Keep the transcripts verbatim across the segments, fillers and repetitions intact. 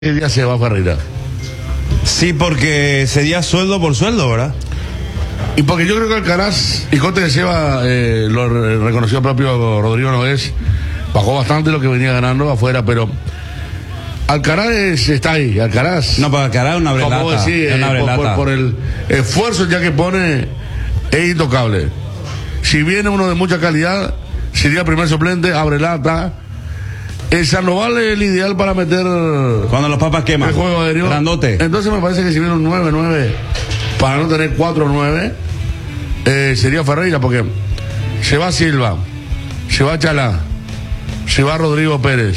¿Qué día se va Ferreira? Sí, porque sería sueldo por sueldo, ¿verdad? Y porque yo creo que Alcaraz, y Cote que lleva, eh, lo re- reconoció el propio Rodrigo Nogués, bajó bastante lo que venía ganando afuera, pero Alcaraz es- está ahí, Alcaraz. No, para Alcaraz es una como brelata. vos decís, es una eh, por, brelata. por- por el esfuerzo ya que pone, es intocable. Si viene uno de mucha calidad, sería primer suplente, abre lata. El Sandoval es el ideal para meter Cuando los papas queman. el juego aéreo. Grandote. Entonces me parece que si viene un nueve nueve, para no tener cuatro nueve, eh, sería Ferreira, porque se va Silva, se va Chalá, se va Rodrigo Pérez,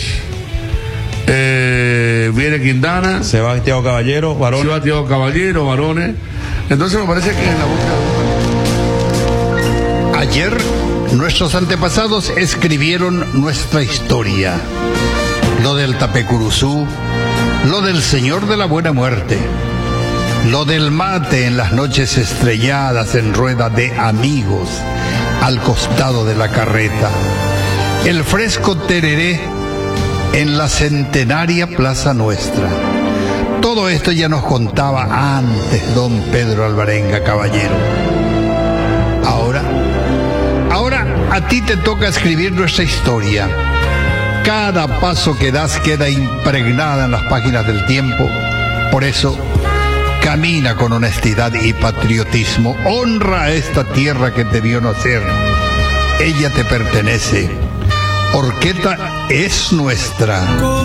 eh, viene Quintana, Se va Thiago Caballero, se varón. va Thiago Caballero, Varones. Entonces me parece que en la búsqueda. Ayer, nuestros antepasados escribieron nuestra historia. Lo del Tapecuruzú, lo del Señor de la Buena Muerte, lo del mate en las noches estrelladas en rueda de amigos al costado de la carreta, el fresco tereré en la centenaria Plaza Nuestra. Todo esto ya nos contaba antes don Pedro Alvarenga Caballero. Ahora, ahora a ti te toca escribir nuestra historia. Cada paso que das queda impregnada en las páginas del tiempo. Por eso, camina con honestidad y patriotismo. Honra a esta tierra que te vio nacer. Ella te pertenece. Orqueta es nuestra.